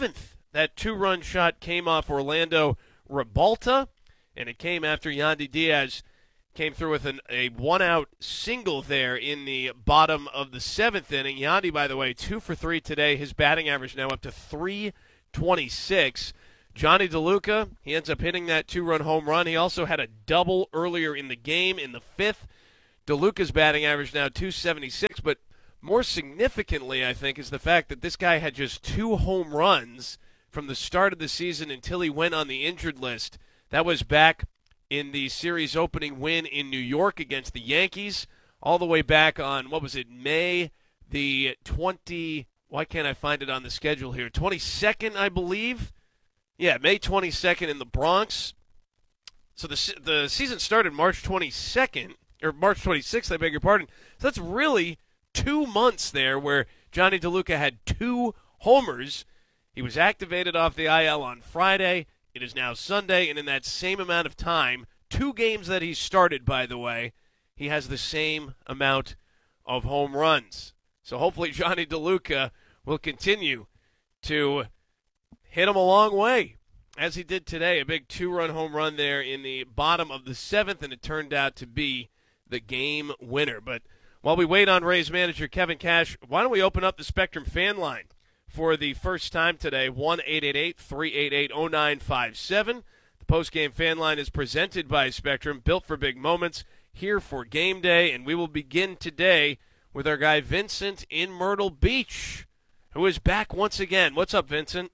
That 2-run shot came off Orlando Ribalta, and it came after Yandy Diaz came through with a 1-out single there in the bottom of the 7th inning. Yandy, by the way, 2 for 3 today. His batting average now up to .326. Johnny DeLuca, he ends up hitting that 2-run home run. He also had a double earlier in the game in the 5th. DeLuca's batting average now .276, but more significantly, I think, is the fact that this guy had just 2 home runs from the start of the season until he went on the injured list. That was back in the series opening win in New York against the Yankees, all the way back on, May the 20, why can't I find it on the schedule here, 22nd, I believe? Yeah, May 22nd in the Bronx. So the season started March 22nd, or March 26th, I beg your pardon. So that's really 2 months there where Johnny DeLuca had 2 homers. He was activated off the IL on Friday. It is now Sunday, and in that same amount of time, 2 games that he started, by the way, he has the same amount of home runs. So hopefully Johnny DeLuca will continue to hit him a long way, as he did today. A big 2-run home run there in the bottom of the 7th, and it turned out to be the game winner. But while we wait on Rays manager Kevin Cash, why don't we open up the Spectrum fan line for the first time today, 1-888-388-0957. The postgame fan line is presented by Spectrum, built for big moments, here for game day, and we will begin today with our guy Vincent in Myrtle Beach, who is back once again. What's up, Vincent?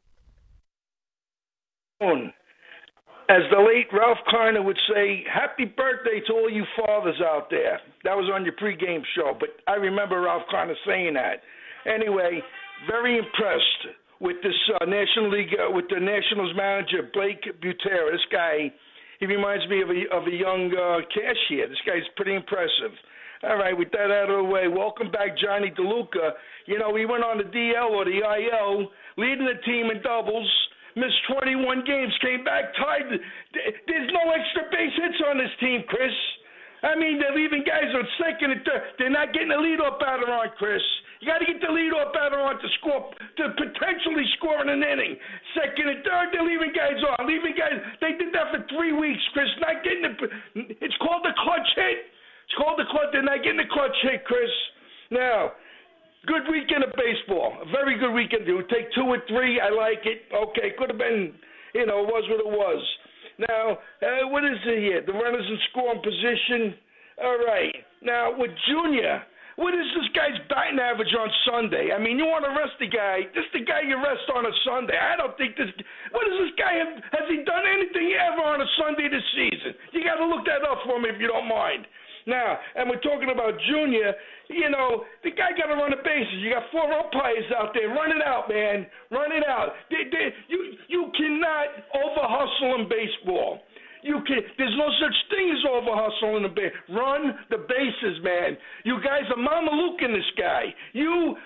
As the late Ralph Kiner would say, happy birthday to all you fathers out there. That was on your pregame show, but I remember Ralph Kiner saying that. Anyway, very impressed with this National League, with the Nationals manager, Blake Butera. This guy, he reminds me of a young cashier. This guy's pretty impressive. All right, with that out of the way, welcome back, Johnny DeLuca. You know, he went on the DL or the IL, leading the team in doubles, missed 21 games, came back tied. There's no extra base hits on this team, Chris. I mean, they're leaving guys on second and third. They're not getting a leadoff batter on, Chris. You got to get the leadoff batter on to score, to potentially score in an inning. Second and third, they're leaving guys on. They did that for 3 weeks, Chris. Not getting it's called the clutch hit. It's called the clutch. They're not getting the clutch hit, Chris. Now, good weekend of baseball. A very good weekend. It would take 2 or 3. I like it. Okay, could have been, it was what it was. Now, what is it here? The runners in scoring position. All right. Now, with Junior, what is this guy's batting average on Sunday? I mean, you want to rest the guy. This is the guy you rest on a Sunday. I don't think this – what does this guy have? Has he done anything ever on a Sunday this season? You got to look that up for me if you don't mind. Now, and we're talking about Junior, the guy got to run the bases. You got 4 umpires out there. Run it out, man. Run it out. You cannot over-hustle in baseball. There's no such thing as over-hustle in the base. Run the bases, man. You guys are Mama Luke in this guy. Neil,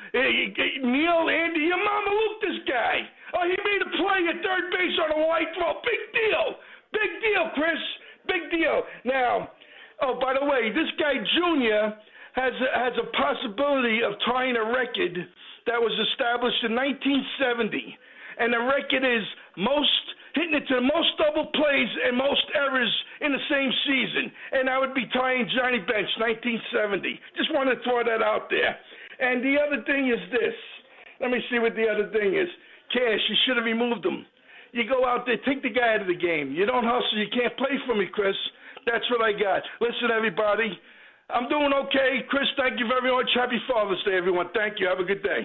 Andy, you're Mama Luke this guy. Oh, he made a play at third base on a wide throw. Big deal. Big deal, Chris. Big deal. Now, oh, by the way, this guy Junior has a possibility of tying a record that was established in 1970, and the record is hitting it to the most double plays and most errors in the same season, and I would be tying Johnny Bench, 1970. Just want to throw that out there. And the other thing is this. Let me see what the other thing is. Cash, you should have removed him. You go out there, take the guy out of the game. You don't hustle, you can't play for me, Chris. That's what I got. Listen, everybody, I'm doing okay. Chris, thank you very much. Happy Father's Day, everyone. Thank you. Have a good day.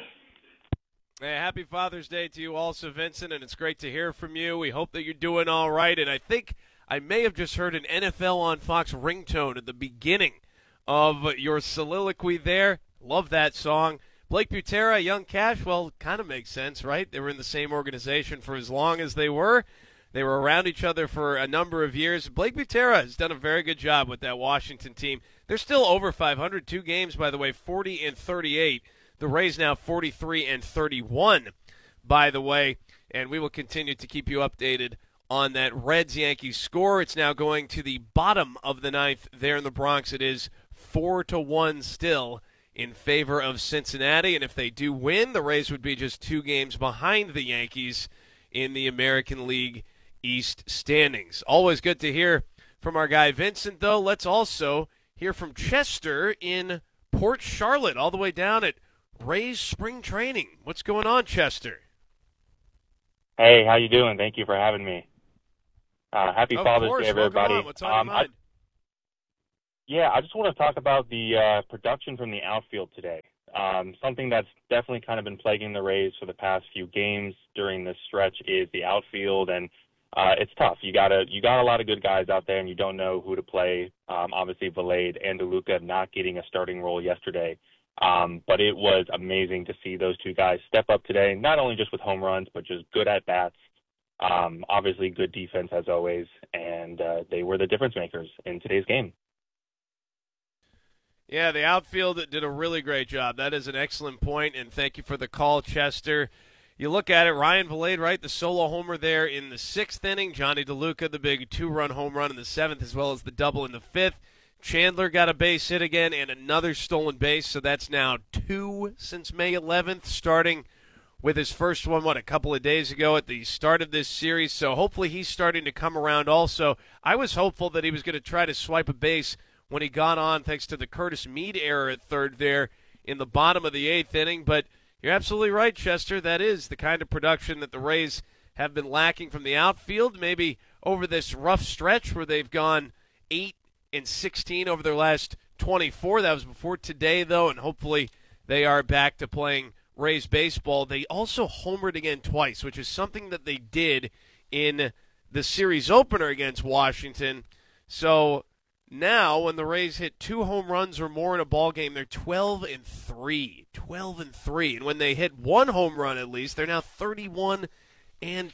Hey, happy Father's Day to you also, Vincent, and it's great to hear from you. We hope that you're doing all right, and I think I may have just heard an NFL on Fox ringtone at the beginning of your soliloquy there. Love that song. Blake Butera, Young Cash, well, kind of makes sense, right? They were in the same organization for as long as they were. They were around each other for a number of years. Blake Butera has done a very good job with that Washington team. They're still over 500. 2 games, by the way, 40-38. The Rays now 43-31, by the way. And we will continue to keep you updated on that Reds-Yankees score. It's now going to the bottom of the 9th there in the Bronx. It is 4-1 still in favor of Cincinnati. And if they do win, the Rays would be just 2 games behind the Yankees in the American League East standings. Always good to hear from our guy Vincent, though. Let's also hear from Chester in Port Charlotte, all the way down at Rays Spring Training. What's going on, Chester? Hey, how you doing? Thank you for having me. Happy Father's Day, everybody. What's on your mind? I just want to talk about the production from the outfield today. Something that's definitely kind of been plaguing the Rays for the past few games during this stretch is the outfield, and it's tough. You got a lot of good guys out there, and you don't know who to play. Obviously, Valade and DeLuca not getting a starting role yesterday. But it was amazing to see those two guys step up today, not only just with home runs, but just good at-bats. Obviously, good defense as always, and they were the difference makers in today's game. Yeah, the outfield did a really great job. That is an excellent point, and thank you for the call, Chester. You look at it, Ryan Valade, right, the solo homer there in the 6th inning. Johnny DeLuca, the big 2-run home run in the 7th, as well as the double in the 5th. Chandler got a base hit again and another stolen base, so that's now 2 since May 11th, starting with his first one, a couple of days ago at the start of this series. So hopefully he's starting to come around also. I was hopeful that he was going to try to swipe a base when he got on, thanks to the Curtis Mead error at third there in the bottom of the 8th inning. But you're absolutely right, Chester. That is the kind of production that the Rays have been lacking from the outfield, maybe over this rough stretch where they've gone 8-16 over their last 24. That was before today, though, and hopefully they are back to playing Rays baseball. They also homered again twice, which is something that they did in the series opener against Washington. So now when the Rays hit 2 home runs or more in a ball game, they're 12-3. 12-3. And when they hit 1 home run at least, they're now 31-10. And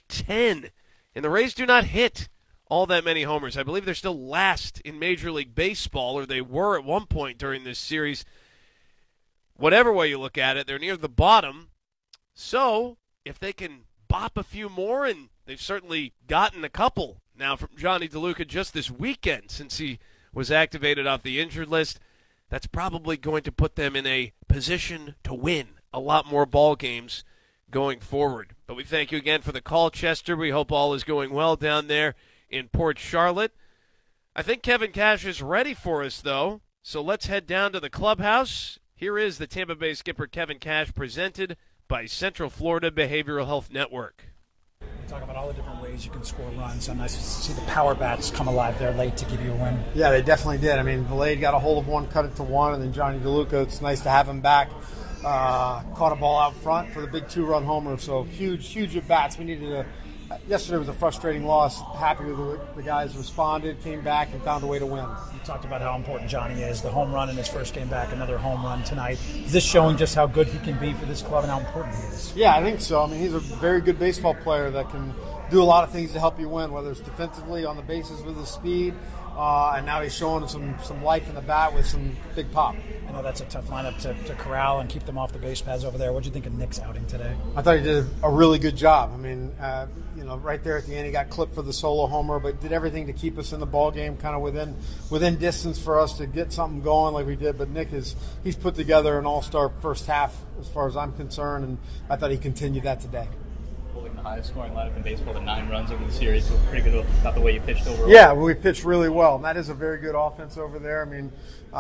the Rays do not hit all that many homers. I believe they're still last in Major League Baseball, or they were at one point during this series. Whatever way you look at it, they're near the bottom. So if they can bop a few more, and they've certainly gotten a couple now from Johnny DeLuca just this weekend since he was activated off the injured list, that's probably going to put them in a position to win a lot more ball games going forward. But we thank you again for the call, Chester. We hope all is going well down there in Port Charlotte. I think Kevin Cash is ready for us, though, so let's head down to the clubhouse. Here is the Tampa Bay skipper Kevin Cash, presented by Central Florida Behavioral Health Network. You talk about all the different ways you can score runs. So nice to see the power bats come alive there late to give you a win. Yeah, they definitely did. I mean, Valade got a hold of one, cut it to 1, and then Johnny DeLuca, it's nice to have him back. Caught a ball out front for the big 2-run homer. So huge at bats. We needed a. Yesterday was a frustrating loss. Happy with the guys responded, came back, and found a way to win. You talked about how important Johnny is. The home run in his first game back, another home run tonight. Is this showing just how good he can be for this club and how important he is? Yeah, I think so. I mean, he's a very good baseball player that can do a lot of things to help you win, whether it's defensively, on the bases with his speed, and now he's showing some life in the bat with some big pop. I know that's a tough lineup to corral and keep them off the base paths over there. What did you think of Nick's outing today? I thought he did a really good job. I mean, right there at the end, he got clipped for the solo homer, but did everything to keep us in the ball game, kind of within distance for us to get something going like we did. But Nick he's put together an all-star first half as far as I'm concerned, and I thought he continued that today. Holding the highest scoring lineup in baseball to 9 runs over the series, so pretty good about the way you pitched overall. Yeah, we pitched really well, and that is a very good offense over there. I mean,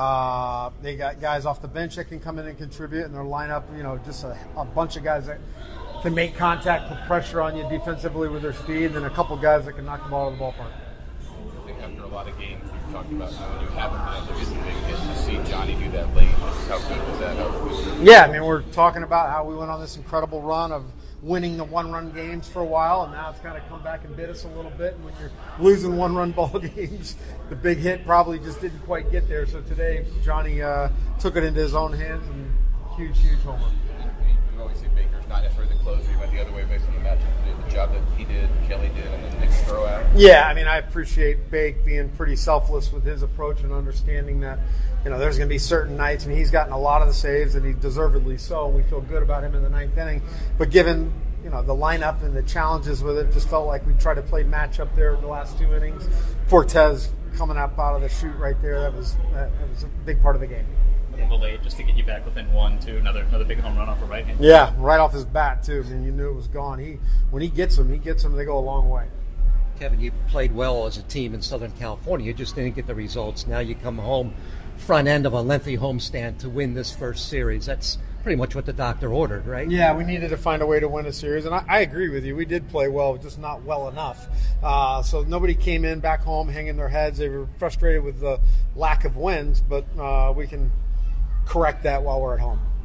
they got guys off the bench that can come in and contribute, and their lineup, just a bunch of guys that can make contact, put pressure on you defensively with their speed, and then a couple guys that can knock the ball out of the ballpark. I think after a lot of games, you've talked about when you haven't been able to get the big hits, to see Johnny do that late. How good was that? Yeah, I mean, we're talking about how we went on this incredible run of winning the 1-run games for a while, and now it's kind of come back and bit us a little bit. And when you're losing 1-run ball games, the big hit probably just didn't quite get there. So today, Johnny took it into his own hands, and huge homer. You always say Baker's not necessarily the closer. He went the other way based on the matchup. The job that he did, Kelly did, and then Nick's throw out. Yeah, I mean, I appreciate Bake being pretty selfless with his approach and understanding that, there's going to be certain nights. I mean, he's gotten a lot of the saves, and he deservedly so, and we feel good about him in the 9th inning. But given, the lineup and the challenges with it, just felt like we tried to play matchup there in the last 2 innings. Fortes coming up out of the chute right there, that was a big part of the game. a little late just to get you back within 1-2, another big home run off the right hand. Yeah, right off his bat too. I mean, you knew it was gone. When he gets them, they go a long way. Kevin, you played well as a team in Southern California. You just didn't get the results. Now you come home, front end of a lengthy homestand to win this first series. That's pretty much what the doctor ordered, right? Yeah, we needed to find a way to win a series, and I agree with you. We did play well, just not well enough. So nobody came in back home hanging their heads. They were frustrated with the lack of wins, but we can correct that while we're at home.